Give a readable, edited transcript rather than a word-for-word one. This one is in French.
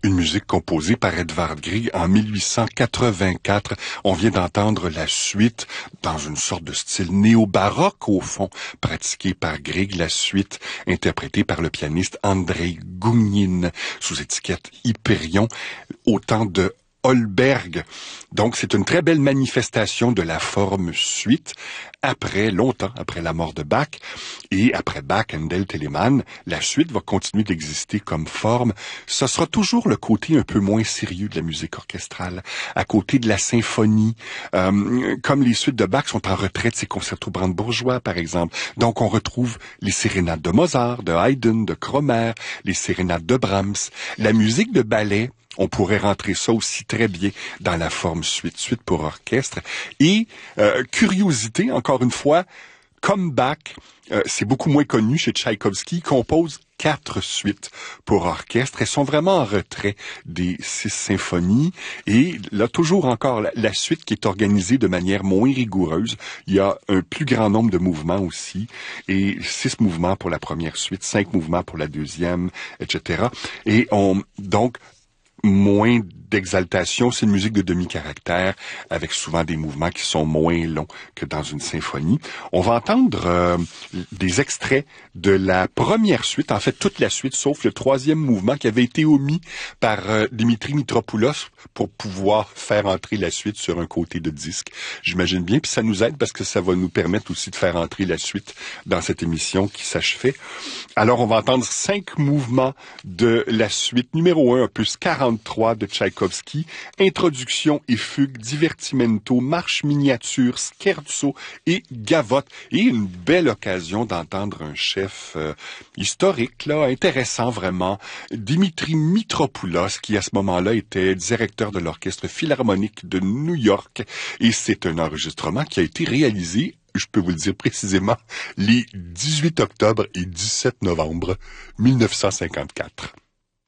Une musique composée par Edvard Grieg en 1884. On vient d'entendre la suite dans une sorte de style néo-baroque au fond, pratiqué par Grieg, la suite interprétée par le pianiste Andrei Gougnine sous étiquette Hyperion au temps de Holberg. Donc, c'est une très belle manifestation de la forme suite longtemps après la mort de Bach. Et après Bach, Handel, Telemann, la suite va continuer d'exister comme forme. Ce sera toujours le côté un peu moins sérieux de la musique orchestrale, à côté de la symphonie. Comme les suites de Bach sont en retrait de ses concertos brandebourgeois, par exemple. Donc, on retrouve les sérénates de Mozart, de Haydn, de Kromer, les sérénates de Brahms. La musique de ballet, on pourrait rentrer ça aussi très bien dans la forme suite pour orchestre. Et curiosité, encore une fois, comme Bach, c'est beaucoup moins connu chez Tchaïkovski, compose 4 suites pour orchestre. Elles sont vraiment en retrait des 6 symphonies. Et là, toujours encore, la suite qui est organisée de manière moins rigoureuse. Il y a un plus grand nombre de mouvements aussi. Et 6 mouvements pour la première suite, 5 mouvements pour la deuxième, etc. Et donc, moins d'exaltation, c'est une musique de demi-caractère avec souvent des mouvements qui sont moins longs que dans une symphonie. On va entendre des extraits de la première suite, en fait toute la suite, sauf le 3e mouvement qui avait été omis par Dimitri Mitropoulos pour pouvoir faire entrer la suite sur un côté de disque. J'imagine bien, puis ça nous aide parce que ça va nous permettre aussi de faire entrer la suite dans cette émission qui s'achevait. Alors on va entendre 5 mouvements de la suite numéro 1, opus 43 de Tchaïkovski, introduction et fugue, divertimento, marche miniature, scherzo et gavotte. Et une belle occasion d'entendre un chef historique, là, intéressant vraiment, Dimitri Mitropoulos, qui à ce moment-là était directeur de l'Orchestre Philharmonique de New York. Et c'est un enregistrement qui a été réalisé, je peux vous le dire précisément, les 18 octobre et 17 novembre 1954.